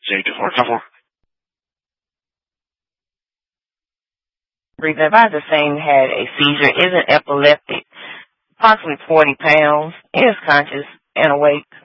Say 24, 10-4. Breathing. Advisor saying had a seizure, isn't epileptic, approximately 40 pounds, is conscious and awake.